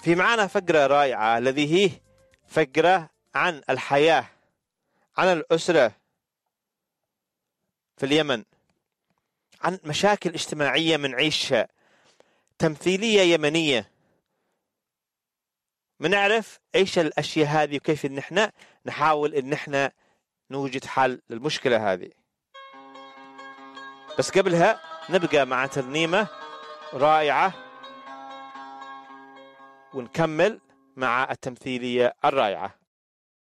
في معنا فقرة رائعة الذي هي فقرة عن الحياة، عن الأسرة في اليمن، عن مشاكل اجتماعية منعيشها، تمثيلية يمنية. منعرف ايش الاشياء هذه وكيف ان احنا نحاول ان احنا نوجد حل للمشكلة هذه. بس قبلها نبقى مع ترنيمة رائعة ونكمل مع التمثيلية الرائعة.